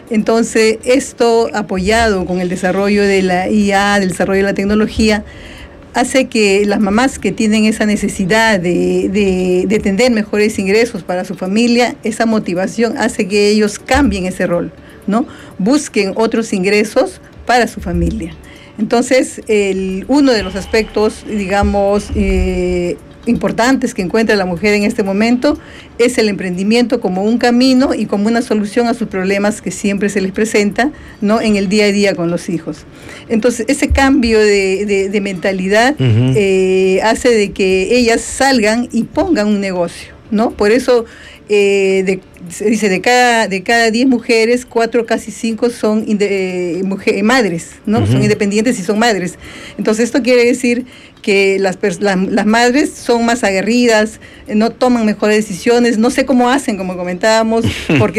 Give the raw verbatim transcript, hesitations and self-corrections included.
Entonces, esto apoyado con el desarrollo de la I A, del desarrollo de la tecnología, hace que las mamás que tienen esa necesidad de, de, de tener mejores ingresos para su familia, esa motivación hace que ellos cambien ese rol, ¿no? Busquen otros ingresos para su familia. Entonces, el, uno de los aspectos, digamos, eh, importantes que encuentra la mujer en este momento es el emprendimiento como un camino y como una solución a sus problemas que siempre se les presenta, ¿no?, en el día a día con los hijos. Entonces, ese cambio de, de, de mentalidad uh-huh. eh, hace de que ellas salgan y pongan un negocio, ¿no? Por eso eh, de, se dice de cada de cada diez mujeres, cuatro, casi cinco son inde, eh, mujer, madres, ¿no? Uh-huh. Son independientes y son madres. Entonces, esto quiere decir que las, las, las madres son más aguerridas, no toman mejores decisiones, no sé cómo hacen, como comentábamos, porque